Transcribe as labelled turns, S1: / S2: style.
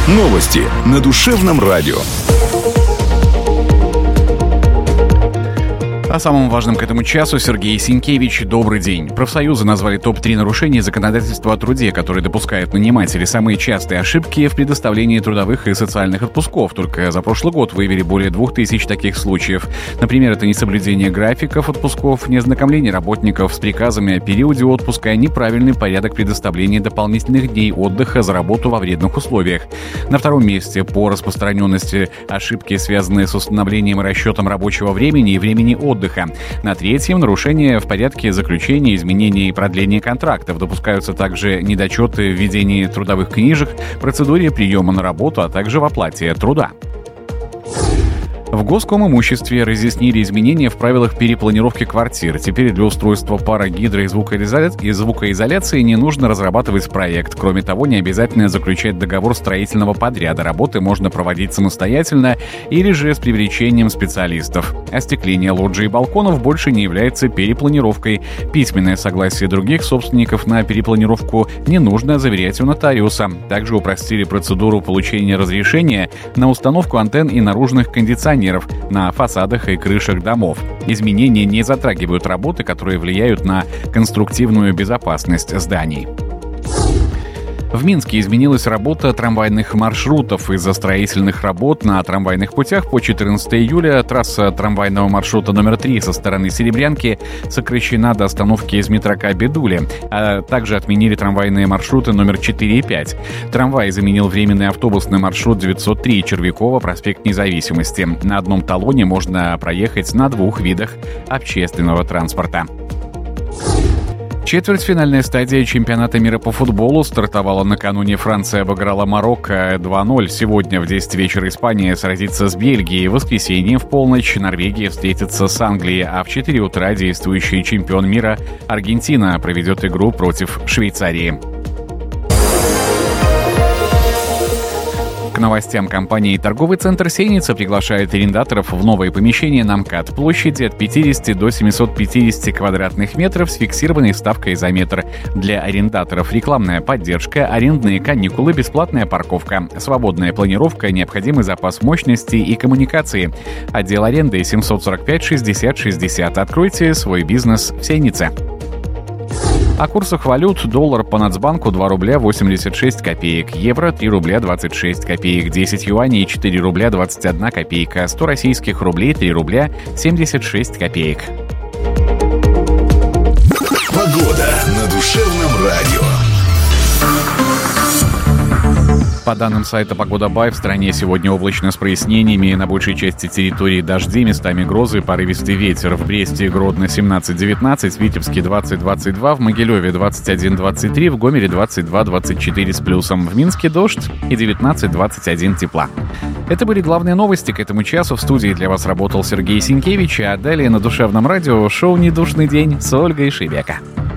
S1: Новости на Душевном радио.
S2: О самом важном к этому часу Сергей Синкевич. Добрый день. Профсоюзы назвали топ-3 нарушений законодательства о труде, которые допускают наниматели. Самые частые ошибки в предоставлении трудовых и социальных отпусков. Только за прошлый год выявили более 2000 таких случаев. Например, это несоблюдение графиков отпусков, неознакомление работников с приказами о периоде отпуска, неправильный порядок предоставления дополнительных дней отдыха за работу во вредных условиях. На втором месте по распространенности ошибки, связанные с установлением и расчетом рабочего времени и времени отдыха. На третьем — нарушения в порядке заключения, изменения и продления контрактов. Допускаются также недочеты в ведении трудовых книжек, процедуре приема на работу, а также в оплате труда. В Госкомимуществе разъяснили изменения в правилах перепланировки квартир. Теперь для устройства пара гидро- и звукоизоляции не нужно разрабатывать проект. Кроме того, не обязательно заключать договор строительного подряда. Работы можно проводить самостоятельно или же с привлечением специалистов. Остекление лоджий и балконов больше не является перепланировкой. Письменное согласие других собственников на перепланировку не нужно заверять у нотариуса. Также упростили процедуру получения разрешения на установку антенн и наружных кондиционеров на фасадах и крышах домов. Изменения не затрагивают работы, которые влияют на конструктивную безопасность зданий. В Минске изменилась работа трамвайных маршрутов. Из-за строительных работ на трамвайных путях по 14 июля трасса трамвайного маршрута номер 3 со стороны Серебрянки сокращена до остановки из метрока Бедули, а также отменили трамвайные маршруты номер 4 и 5. Трамвай заменил временный автобусный маршрут 903 Червякова, проспект Независимости. На одном талоне можно проехать на 2 видах общественного транспорта. Четвертьфинальная стадия чемпионата мира по футболу стартовала накануне. Франция обыграла Марокко 2-0. Сегодня в 10 вечера Испания сразится с Бельгией. В воскресенье в полночь Норвегия встретится с Англией, а в 4 утра действующий чемпион мира Аргентина проведет игру против Швейцарии. К новостям компании торговый центр «Сеница» приглашает арендаторов в новое помещение на МКАД. Площади от 50 до 750 квадратных метров с фиксированной ставкой за метр. Для арендаторов рекламная поддержка, арендные каникулы, бесплатная парковка, свободная планировка, необходимый запас мощности и коммуникации. Отдел аренды 745 60 60. Откройте свой бизнес в «Сенице». О курсах валют: доллар по Нацбанку 2 рубля 86 копеек, евро 3 рубля 26 копеек, 10 юаней 4 рубля 21 копейка, 100 российских рублей 3 рубля 76 копеек.
S1: Погода на Душевном радио.
S2: По данным сайта «Погода.бай», в стране сегодня облачно с прояснениями, на большей части территории дожди, местами грозы, порывистый ветер. В Бресте и Гродно 17-19, в Витебске 20-22, в Могилеве 21-23, в Гомеле 22-24 с плюсом, в Минске дождь и 19-21 тепла. Это были главные новости к этому часу. В студии для вас работал Сергей Синкевич, а далее на Душевном радио шоу «Недушный день» с Ольгой Шебека.